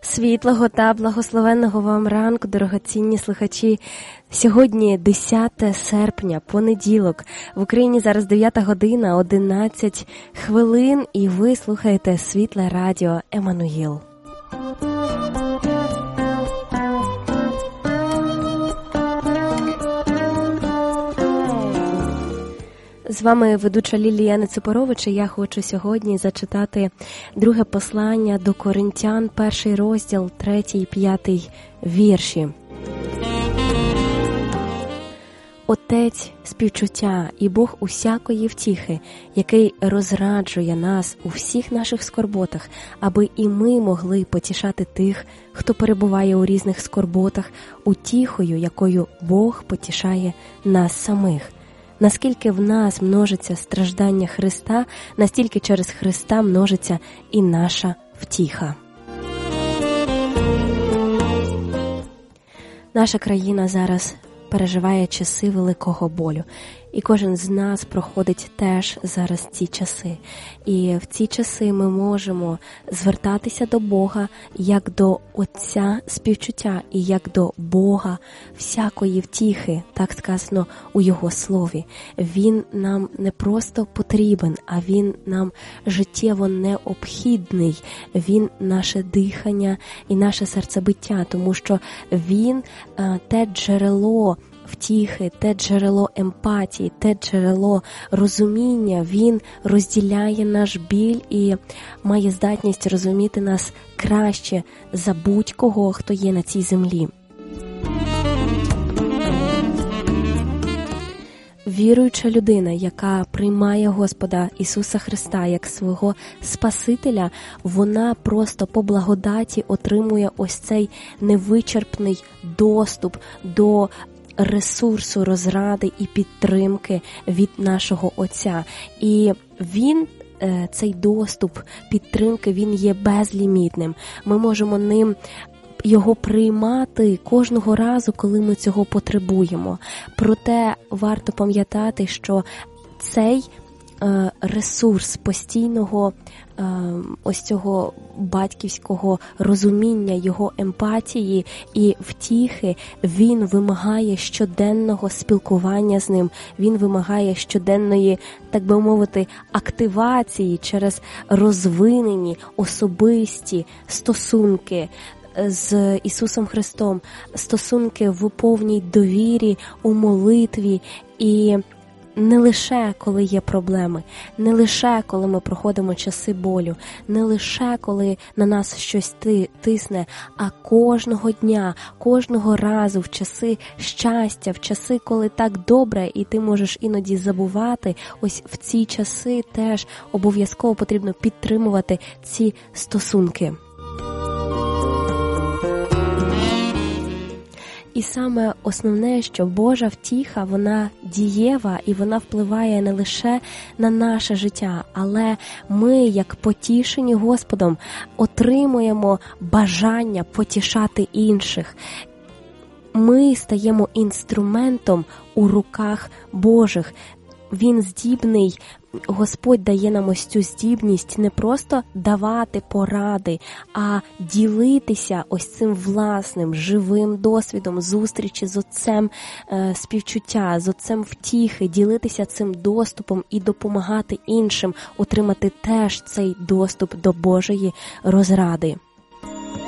Світлого та благословенного вам ранку, дорогоцінні слухачі. Сьогодні 10 серпня, понеділок. В Україні зараз 9 година, 11 хвилин, і ви слухаєте Світле радіо Еммануїл. З вами ведуча Лілія Неципорович, і я хочу сьогодні зачитати друге послання до Коринтян, 1 розділ, 3 і 5 вірші. Отець співчуття і Бог усякої втіхи, який розраджує нас у всіх наших скорботах, аби і ми могли потішати тих, хто перебуває у різних скорботах, утіхою, якою Бог потішає нас самих. Наскільки в нас множиться страждання Христа, настільки через Христа множиться і наша втіха. Наша країна зараз переживає часи великого болю. І кожен з нас проходить теж зараз ці часи. І в ці часи ми можемо звертатися до Бога як до Отця співчуття і як до Бога всякої втіхи, так сказано у Його Слові. Він нам не просто потрібен, а Він нам життєво необхідний. Він наше дихання і наше серцебиття, тому що Він те джерело втіхи, те джерело емпатії, те джерело розуміння. Він розділяє наш біль і має здатність розуміти нас краще за будь-кого, хто є на цій землі. Віруюча людина, яка приймає Господа Ісуса Христа як свого Спасителя, вона просто по благодаті отримує ось цей невичерпний доступ до ресурсу розради і підтримки від нашого Отця. І Він, цей доступ підтримки, він є безлімітним. Ми можемо ним його приймати кожного разу, коли ми цього потребуємо. Проте варто пам'ятати, що цей ресурс постійного ось цього батьківського розуміння, його емпатії і втіхи, він вимагає щоденного спілкування з ним, він вимагає щоденної, так би мовити, активації через розвинені особисті стосунки з Ісусом Христом, стосунки в повній довірі, у молитві. І не лише, коли є проблеми, не лише, коли ми проходимо часи болю, не лише, коли на нас щось тисне, а кожного дня, кожного разу в часи щастя, в часи, коли так добре, і ти можеш іноді забувати, ось в ці часи теж обов'язково потрібно підтримувати ці стосунки. І саме основне, що Божа втіха, вона дієва і вона впливає не лише на наше життя, але ми, як потішені Господом, отримуємо бажання потішати інших. Ми стаємо інструментом у руках Божих. Він здібний, Господь дає нам ось цю здібність не просто давати поради, а ділитися ось цим власним, живим досвідом зустрічі з Отцем співчуття, з Отцем втіхи, ділитися цим доступом і допомагати іншим отримати теж цей доступ до Божої розради.